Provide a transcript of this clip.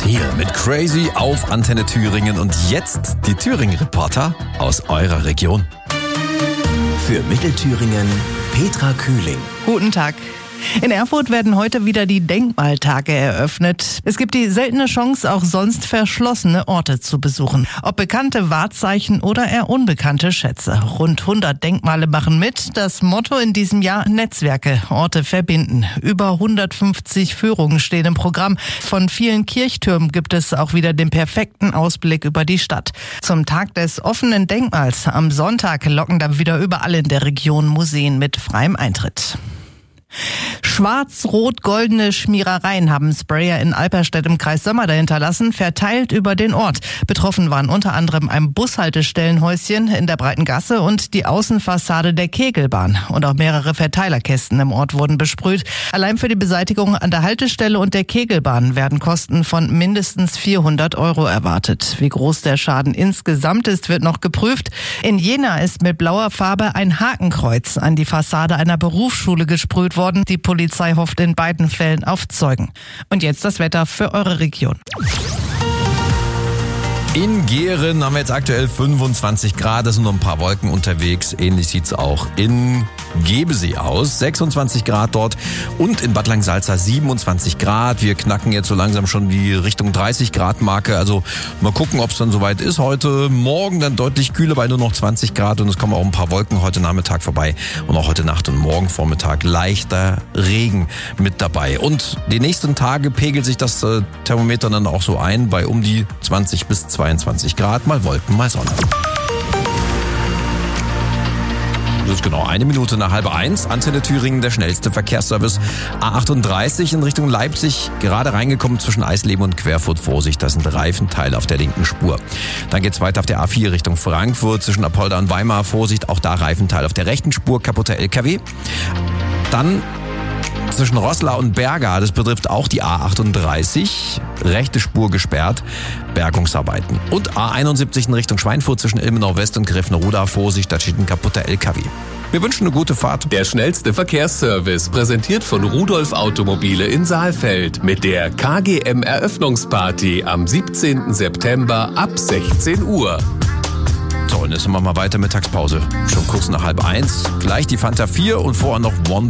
Hier mit Crazy auf Antenne Thüringen und jetzt die Thüringen-Reporter aus eurer Region. Für Mittelthüringen Petra Kühling. Guten Tag. In Erfurt werden heute wieder die Denkmaltage eröffnet. Es gibt die seltene Chance, auch sonst verschlossene Orte zu besuchen. Ob bekannte Wahrzeichen oder eher unbekannte Schätze. Rund 100 Denkmale machen mit. Das Motto in diesem Jahr: Netzwerke, Orte verbinden. Über 150 Führungen stehen im Programm. Von vielen Kirchtürmen gibt es auch wieder den perfekten Ausblick über die Stadt. Zum Tag des offenen Denkmals am Sonntag locken dann wieder überall in der Region Museen mit freiem Eintritt. Schwarz-rot-goldene Schmierereien haben Sprayer in Alperstedt im Kreis Sömmerda hinterlassen, verteilt über den Ort. Betroffen waren unter anderem ein Bushaltestellenhäuschen in der Breiten Gasse und die Außenfassade der Kegelbahn. Und auch mehrere Verteilerkästen im Ort wurden besprüht. Allein für die Beseitigung an der Haltestelle und der Kegelbahn werden Kosten von mindestens 400 € erwartet. Wie groß der Schaden insgesamt ist, wird noch geprüft. In Jena ist mit blauer Farbe ein Hakenkreuz an die Fassade einer Berufsschule gesprüht worden. Die Polizei hofft in beiden Fällen auf Zeugen. Und jetzt das Wetter für eure Region. In Gehren haben wir jetzt aktuell 25 Grad, es sind nur ein paar Wolken unterwegs. Ähnlich sieht's auch in Gebesee aus, 26 Grad dort und in Bad Langensalza 27 Grad. Wir knacken jetzt so langsam schon die Richtung 30 Grad Marke, also mal gucken, ob es dann soweit ist. Heute Morgen dann deutlich kühler bei nur noch 20 Grad und es kommen auch ein paar Wolken heute Nachmittag vorbei und auch heute Nacht und morgen Vormittag leichter Regen mit dabei. Und die nächsten Tage pegelt sich das Thermometer dann auch so ein bei um die 20 bis 22 Grad, mal Wolken, mal Sonne. Das ist genau 1 Minute nach 12:30. Antenne Thüringen, der schnellste Verkehrsservice. A38 in Richtung Leipzig, gerade reingekommen zwischen Eisleben und Querfurt. Vorsicht, das sind Reifenteile auf der linken Spur. Dann geht's weiter auf der A4 Richtung Frankfurt zwischen Apolda und Weimar. Vorsicht, auch da Reifenteil auf der rechten Spur, kaputter LKW. Dann zwischen Roßla und Berga, das betrifft auch die A38, rechte Spur gesperrt, Bergungsarbeiten. Und A71 in Richtung Schweinfurt zwischen Ilmenau West und Grevenroda, Vorsicht, da steht ein kaputter LKW. Wir wünschen eine gute Fahrt. Der schnellste Verkehrsservice, präsentiert von Rudolf Automobile in Saalfeld mit der KGM Eröffnungsparty am 17. September ab 16 Uhr. So, und jetzt machen wir mal weiter, Mittagspause. Schon kurz nach 12:30. Gleich die Fanta 4 und vorher noch One